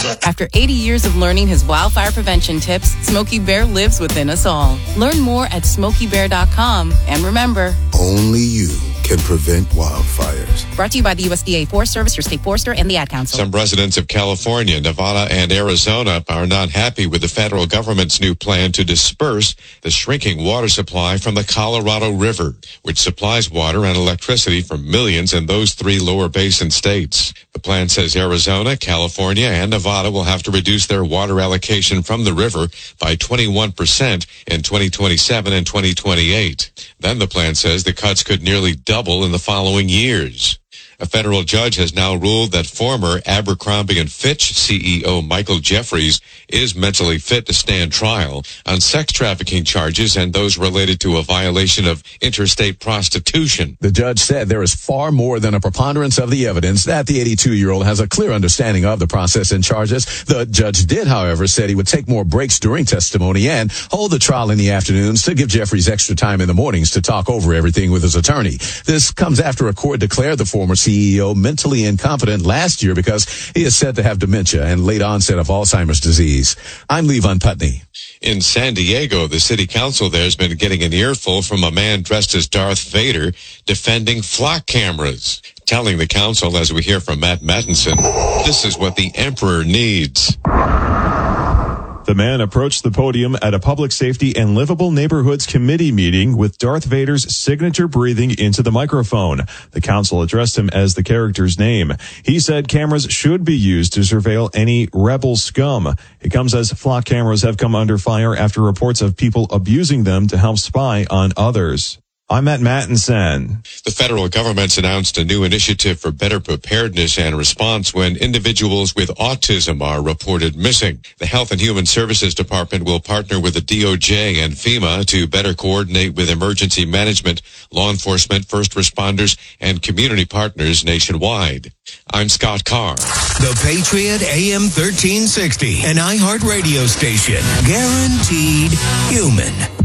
After 80 years of learning his wildfire prevention tips, Smokey Bear lives within us all. Learn more at SmokeyBear.com. And remember, only you can prevent wildfires. Brought to you by the USDA Forest Service, your state forester, and the Ad Council. Some residents of California, Nevada, and Arizona are not happy with the federal government's new plan to disperse the shrinking water supply from the Colorado River, which supplies water and electricity for millions in those three lower basin states. The plan says Arizona, California, and Nevada will have to reduce their water allocation from the river by 21% in 2027 and 2028. Then the plan says the cuts could nearly double in the following years. A federal judge has now ruled that former Abercrombie & Fitch CEO Michael Jeffries is mentally fit to stand trial on sex trafficking charges and those related to a violation of interstate prostitution. The judge said there is far more than a preponderance of the evidence that the 82-year-old has a clear understanding of the process and charges. The judge did, however, said he would take more breaks during testimony and hold the trial in the afternoons to give Jeffries extra time in the mornings to talk over everything with his attorney. This comes after a court declared the former CEO mentally incompetent last year because he is said to have dementia and late onset of Alzheimer's disease. I'm Levon Putney. In San Diego, the city council there has been getting an earful from a man dressed as Darth Vader defending flock cameras. Telling the council, as we hear from Matt Mattinson, this is what the emperor needs. The man approached the podium at a Public Safety and Livable Neighborhoods Committee meeting with Darth Vader's signature breathing into the microphone. The council addressed him as the character's name. He said cameras should be used to surveil any rebel scum. It comes as flock cameras have come under fire after reports of people abusing them to help spy on others. I'm Matt Mattinson. The federal government's announced a new initiative for better preparedness and response when individuals with autism are reported missing. The Health and Human Services Department will partner with the DOJ and FEMA to better coordinate with emergency management, law enforcement, first responders, and community partners nationwide. I'm Scott Carr. The Patriot AM 1360, an iHeart radio station. Guaranteed human.